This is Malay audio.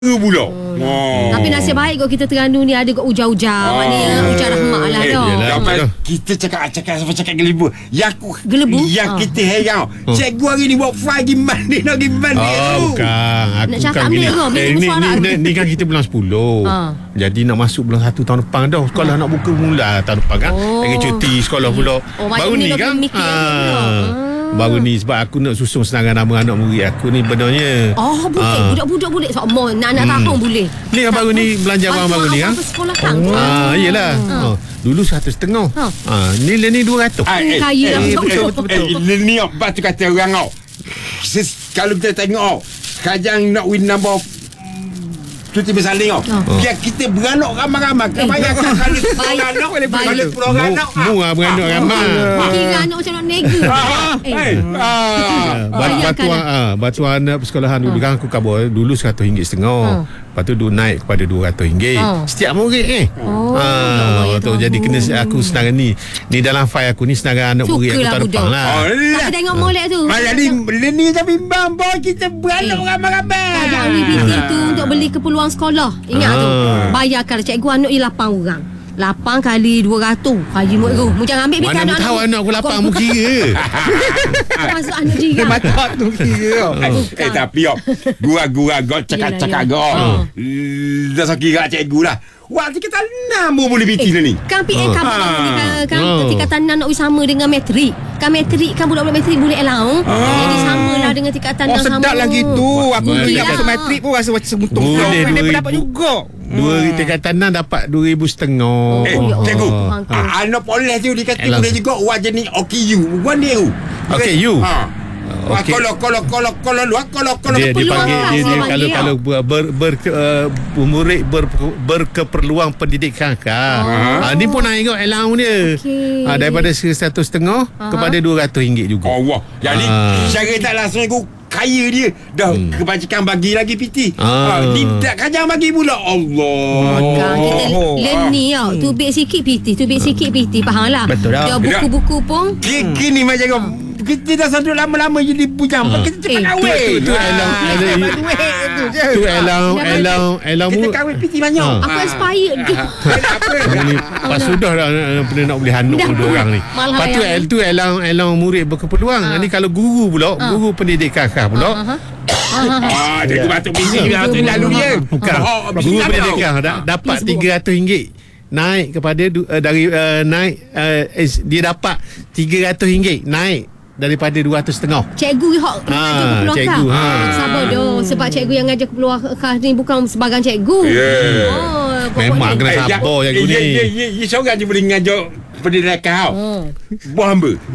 pula. Tapi nasib baik kot kita Terengganu ni ada kot ujar-ujar. Maknanya ujar rahmat lah dah. Kita cakap gelebu. Gelebu? Yang kita heran. Cikgu hari ni buat file gimana nak gimana tu. Bukan. Aku Nak cakap bukan ni ni kan kita bulan 10. Jadi nak masuk bulan 1 tahun depan dah. Sekolah nak buka mula tahun depan kan. Lagi cuti sekolah pula. Baru ni kan. Baru ni sebab aku nak susun senarai nama anak murid aku ni benarnya. Boleh. Budak-budak boleh. Sama nak tahun boleh. Ni kan baru ni belanja wang baru ni kan. Sekolah kan. Yelah. Dulu 150. Ni 200. Kaya lah. Betul. Ni apa tu kata orang kau. Kalau kita tengok kajang nak win number cuti bersalin biar kita beranak ramai-ramai. Kebanyakan kalau beranak boleh pulau beranak. Murah beranak ramai. Kira anak macam nak nega. Batu anak persekolahan dulu kan aku kabur dulu RM100.50. Lepas tu naik kepada RM200 setiap murid betul. Jadi kena aku senarai ni dalam file aku ni senarai anak murid aku tahun depan lah. Tak tengok molek tu. Ni tak bimbang boy kita beranak ramai-ramai. Kajang ni BT tu untuk beli keperluan sekolah. Ingat tu. Bayarkan cikgu anak ni 8 orang. 8 kali 200 Haji Mu'ru. Mu jangan ambil bitan anak. Mana tahu anak aku 8 mu kira. Masuk anak jiran. Matak tu kira. Tapi gura-gura God cakap-cakap God. Dah kira cikgu lah. Waktu kita 6 boleh bikin ni. Kan PA kan tingkatan 6 nak sama dengan metrik. Kan metrik kan budak-budak metrik boleh allowance. Jadi samalah dengan tingkatan 6 sama. Sedap lagi tu. Aku ingat masuk metrik pun rasa macam untung. Dia dapat juga. 2 tingkatan 6 dapat 2,500. Cikgu, anak polis tu dia kata boleh juga wajah ni OKU. Bukan dia. OKU. Okay. Kalau luar dia panggil dia kalau murid berkeperluan pendidikan ni pun naik allowance dia daripada RM150 kepada RM200 juga. Allah. Jadi secara tak langsung aku kaya dia dah kebajikan bagi lagi PT. Dia tak kajang bagi pula. Allah. Kita learn ni tubik sikit PT, faham lah. Betul dah. Buku-buku pun kini macam kita dah satu lama-lama jadi bujang. Kita cepat kahwin. Tu elang kita kahwin PT banyak. Aku aspired je. Pas sudah dah nak boleh hanuk dua orang ni. Lepas tu elang murid berkeperluan. Ni kalau guru pula, guru pendidikan pula. Dia batuk bisi lalu dia. Bukan. Guru pendidikan dapat RM300 naik kepada dia dapat RM300 naik daripada RM200.50. Cikgu hok ngajar keperluan cikgu sabar doh sebab cikgu yang ngajar keperluan ni bukan sebagai cikgu. Memang kena sabar cikgu ni. Ya seorang je boleh ngajar pendidikan buah hamba.